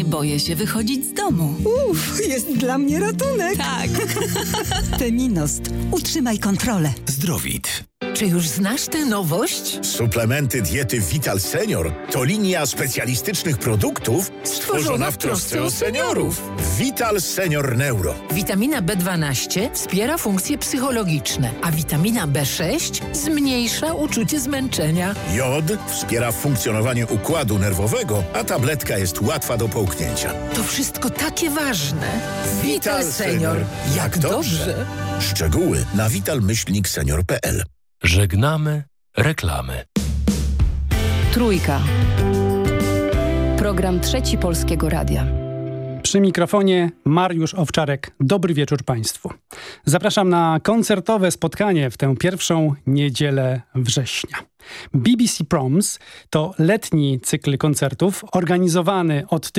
boję się wychodzić z domu. Jest dla mnie ratunek. Tak. Feminost. Utrzymaj kontrolę. Zdrowit. Czy już znasz tę nowość? Suplementy diety Vital Senior to linia specjalistycznych produktów stworzona w trosce o seniorów. Vital Senior Neuro. Witamina B12 wspiera funkcje psychologiczne, a witamina B6 zmniejsza uczucie zmęczenia. Jod wspiera funkcjonowanie układu nerwowego, a tabletka jest łatwa do połknięcia. To wszystko takie ważne. Vital Senior. Jak dobrze. Szczegóły na vital-senior.pl. Żegnamy reklamy. Trójka. Program Trzeci Polskiego Radia. Przy mikrofonie Mariusz Owczarek. Dobry wieczór Państwu. Zapraszam na koncertowe spotkanie w tę pierwszą niedzielę września. BBC Proms to letni cykl koncertów organizowany od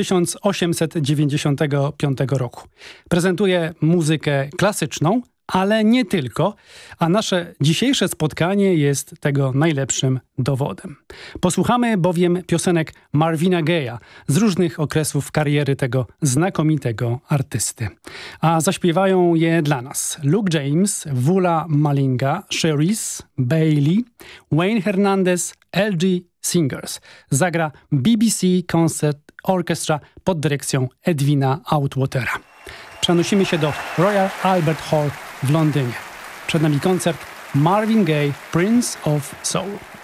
1895 roku. Prezentuje muzykę klasyczną, ale nie tylko, a nasze dzisiejsze spotkanie jest tego najlepszym dowodem. Posłuchamy bowiem piosenek Marvina Gaye'a z różnych okresów kariery tego znakomitego artysty. A zaśpiewają je dla nas Luke James, Wula Malinga, Cherise, Bailey, Wayne Hernandez, LG Singers. Zagra BBC Concert Orchestra pod dyrekcją Edwina Outwatera. Przenosimy się do Royal Albert Hall w Londynie. Przed nami koncert Marvin Gaye, Prince of Soul.